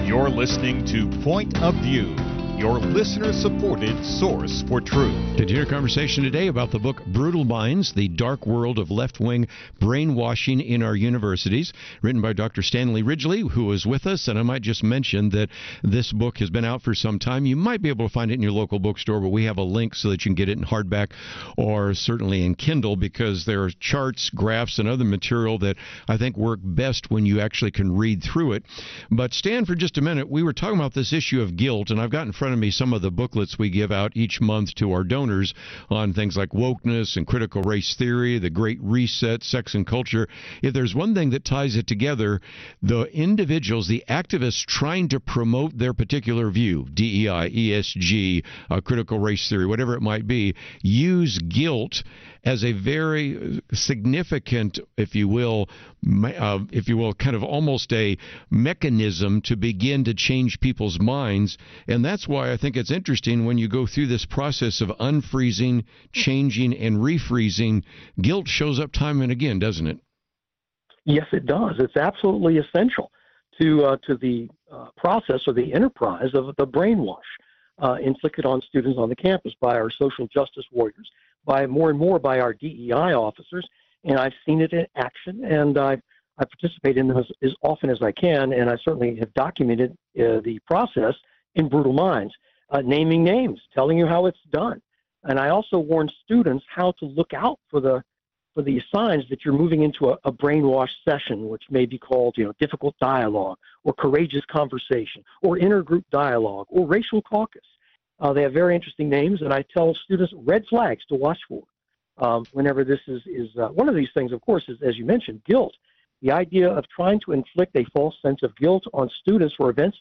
You're listening to Point of View, your listener-supported source for truth. Continue our conversation today about the book Brutal Minds, The Dark World of Left-Wing Brainwashing in Our Universities, written by Dr. Stanley Ridgely, who is with us. And I might just mention that this book has been out for some time. You might be able to find it in your local bookstore, but we have a link so that you can get it in hardback or certainly in Kindle, because there are charts, graphs, and other material that I think work best when you actually can read through it. But Stan, for just a minute, we were talking about this issue of guilt, and I've got in front of me some of the booklets we give out each month to our donors on things like wokeness and critical race theory, the Great Reset, sex and culture. If there's one thing that ties it together, the individuals, the activists trying to promote their particular view, DEI, ESG, critical race theory, whatever it might be, use guilt as a very significant, if you will, kind of almost a mechanism to begin to change people's minds. And that's why I think it's interesting when you go through this process of unfreezing, changing, and refreezing, guilt shows up time and again, doesn't it? Yes, it does. It's absolutely essential to the process or the enterprise of the brainwash inflicted on students on the campus by our social justice warriors, by more and more by our DEI officers. And I've seen it in action, and I participate in them as often as I can, and I certainly have documented the process in Brutal Minds, naming names, telling you how it's done. And I also warn students how to look out for the signs that you're moving into a brainwash session, which may be called, difficult dialogue, or courageous conversation, or intergroup dialogue, or racial caucus. They have very interesting names, and I tell students red flags to watch for whenever this is one of these things, of course, is, as you mentioned, guilt. The idea of trying to inflict a false sense of guilt on students for events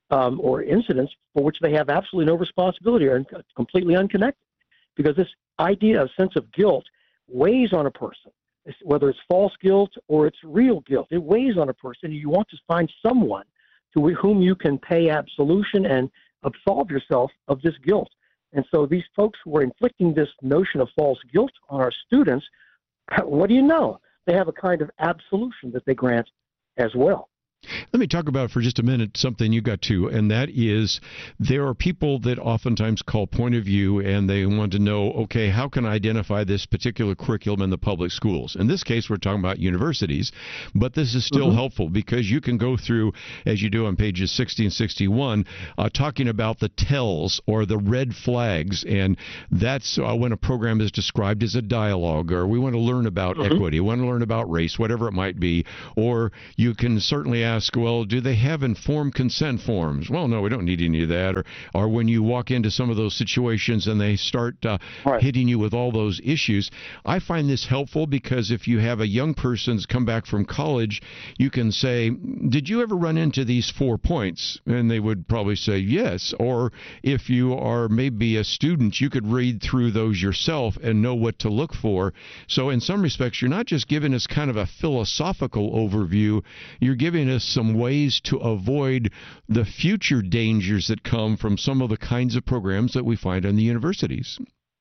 or incidents for which they have absolutely no responsibility or completely unconnected. Because this idea of sense of guilt weighs on a person, whether it's false guilt or it's real guilt. It weighs on a person. You want to find someone to whom you can pay absolution and absolve yourself of this guilt. And so these folks who are inflicting this notion of false guilt on our students, what do you know? They have a kind of absolution that they grant as well. Let me talk about for just a minute something you got to, and that is there are people that oftentimes call Point of View and they want to know, okay, how can I identify this particular curriculum in the public schools? In this case, we're talking about universities, but this is still helpful because you can go through, as you do on pages 60 and 61, talking about the tells or the red flags, and that's when a program is described as a dialogue, or we want to learn about equity, we want to learn about race, whatever it might be, or you can certainly ask, well, do they have informed consent forms? Well, no, we don't need any of that. Or when you walk into some of those situations and they start hitting you with all those issues, I find this helpful because if you have a young person's come back from college, you can say, did you ever run into these 4 points? And they would probably say yes. Or if you are maybe a student, you could read through those yourself and know what to look for. So in some respects, you're not just giving us kind of a philosophical overview, you're giving us some ways to avoid the future dangers that come from some of the kinds of programs that we find in the universities.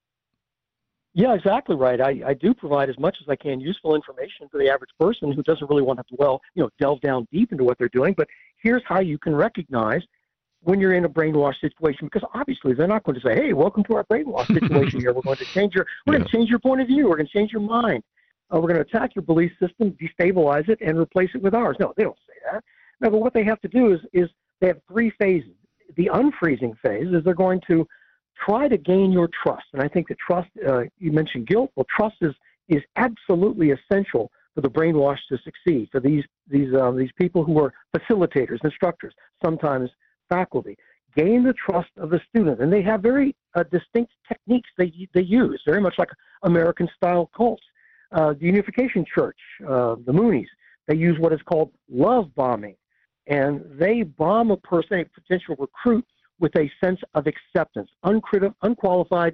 Yeah, exactly right. I do provide as much as I can useful information for the average person who doesn't really want to have to, delve down deep into what they're doing. But here's how you can recognize when you're in a brainwash situation, because obviously they're not going to say, hey, welcome to our brainwash situation here. We're going to change your point of view. We're going to change your mind. We're going to attack your belief system, destabilize it, and replace it with ours. No, they don't say that. No, but what they have to do is they have 3 phases. The unfreezing phase is they're going to try to gain your trust. And I think that trust, you mentioned guilt. Well, trust is absolutely essential for the brainwash to succeed, for these people who are facilitators, instructors, sometimes faculty. Gain the trust of the student. And they have very distinct techniques they use, very much like American-style cults. The Unification Church, the Moonies, they use what is called love bombing. And they bomb a person, a potential recruit, with a sense of acceptance, unqualified,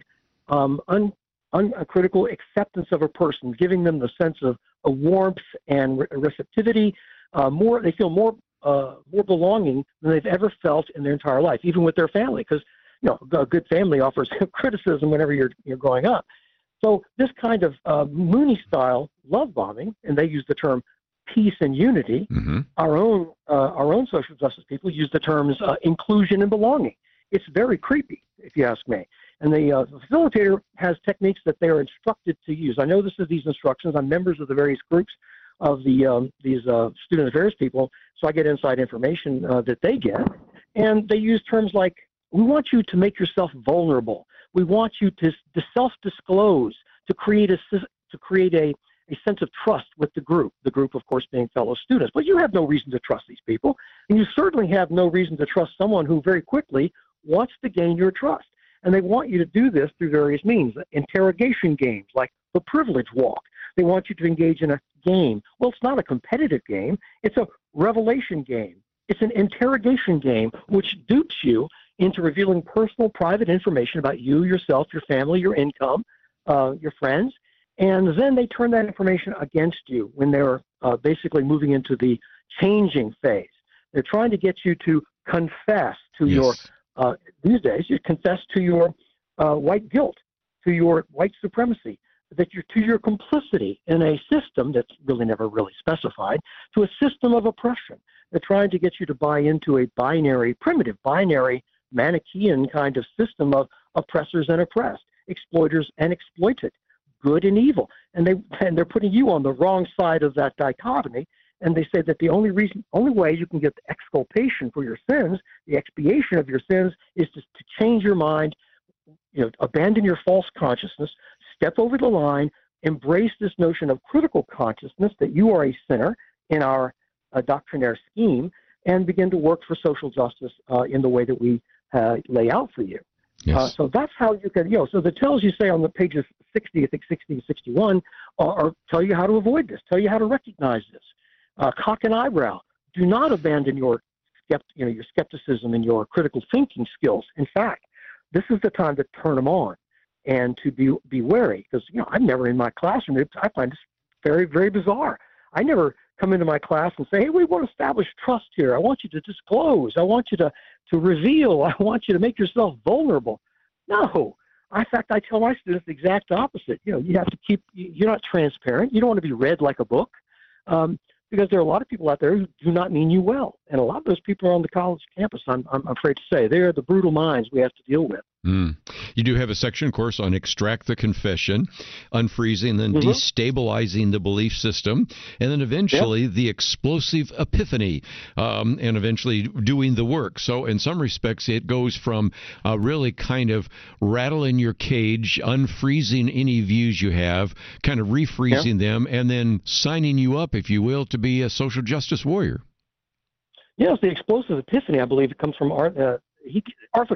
uncritical acceptance of a person, giving them the sense of a warmth and receptivity. They feel more belonging than they've ever felt in their entire life, even with their family, because a good family offers criticism whenever you're growing up. So this kind of Mooney-style love bombing, and they use the term peace and unity. Mm-hmm. Our own social justice people use the terms inclusion and belonging. It's very creepy, if you ask me. And the facilitator has techniques that they are instructed to use. I know these instructions. I'm members of the various groups of these student affairs people, so I get inside information that they get. And they use terms like, we want you to make yourself vulnerable. We want you to self-disclose, to create a sense of trust with the group, of course, being fellow students. But you have no reason to trust these people, and you certainly have no reason to trust someone who very quickly wants to gain your trust. And they want you to do this through various means, interrogation games like the privilege walk. They want you to engage in a game. Well, it's not a competitive game. It's a revelation game. It's an interrogation game which dupes you into revealing personal, private information about you, yourself, your family, your income, your friends. And then they turn that information against you when they're basically moving into the changing phase. They're trying to get you to confess to your, these days, you confess to your white guilt, to your white supremacy, to your complicity in a system that's really never really specified, to a system of oppression. They're trying to get you to buy into a primitive binary, Manichaean kind of system of oppressors and oppressed, exploiters and exploited, good and evil. And they're putting you on the wrong side of that dichotomy. And they say that the only way you can get the exculpation for your sins, the expiation of your sins, is to change your mind, abandon your false consciousness, step over the line, embrace this notion of critical consciousness that you are a sinner in our doctrinaire scheme, and begin to work for social justice in the way that we lay out for you. Yes. So that's how you can, so the tells you say on the pages 60, I think 60 and 61, are tell you how to avoid this, tell you how to recognize this. Cock an eyebrow. Do not abandon your skepticism and your critical thinking skills. In fact, this is the time to turn them on and to be wary, because I'm never in my classroom. I find this very, very bizarre. I never come into my class and say, hey, we want to establish trust here. I want you to disclose. I want you to reveal. I want you to make yourself vulnerable. No. In fact, I tell my students the exact opposite. You have to you're not transparent. You don't want to be read like a book. Because there are a lot of people out there who do not mean you well. And a lot of those people are on the college campus, I'm afraid to say. They are the brutal minds we have to deal with. You do have a section, of course, on extract the confession, unfreezing, then destabilizing the belief system, and then eventually the explosive epiphany, and eventually doing the work. So in some respects, it goes from really kind of rattling your cage, unfreezing any views you have, kind of refreezing them, and then signing you up, if you will, to be a social justice warrior. Yes, the explosive epiphany, I believe, it comes from Arthur